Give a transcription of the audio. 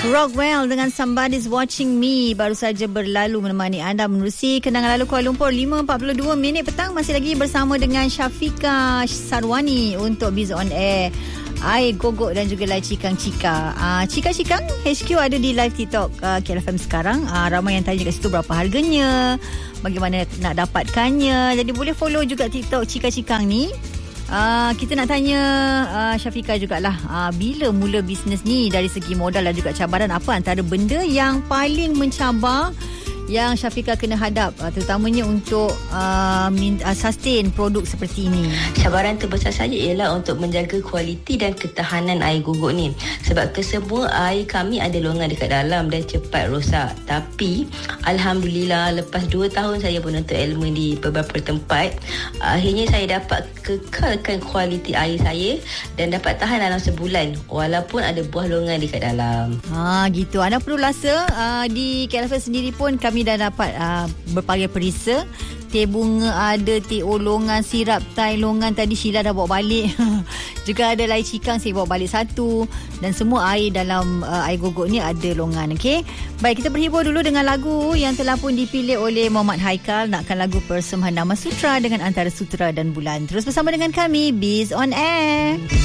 Rockwell dengan Somebody's Watching Me baru saja berlalu menemani anda menerusi Kenangan Lalu Kuala Lumpur. 5.42 minit petang, masih lagi bersama dengan Syafiqah Sarwani untuk Biz On Air. Air gogok dan juga live cikang-cika. Cika-cikang HQ ada di live TikTok KLFM sekarang. Ramai yang tanya kat situ berapa harganya, bagaimana nak dapatkannya. Jadi boleh follow juga TikTok Cika-cikang ni. Kita nak tanya Syafiqah jugalah, bila mula bisnes ni, dari segi modal dan juga cabaran, apa antara benda yang paling mencabar yang Syafiqah kena hadap, terutamanya untuk sustain produk seperti ini? Cabaran terbesar saja ialah untuk menjaga kualiti dan ketahanan air gogok ni. Sebab kesemua air kami ada longan dekat dalam dan cepat rosak. Tapi Alhamdulillah, lepas 2 tahun saya menuntut ilmu di beberapa tempat, akhirnya saya dapat kekalkan kualiti air saya dan dapat tahan dalam sebulan walaupun ada buah longan dekat dalam. Gitu. Anda perlu rasa di KLFM sendiri pun kami dah dapat berbagai perisa. Teh bunga ada, teh olongan, sirap Thai longan tadi Sheila dah bawa balik. Juga ada lai cikang, saya bawa balik satu. Dan semua air dalam air gogok ni ada longan. Okey. Baik, kita berhibur dulu dengan lagu yang telah pun dipilih oleh Muhammad Haikal. Nakkan lagu Persembahan Nama Sutra dengan antara Sutera dan Bulan. Terus bersama dengan kami, Biz On Air.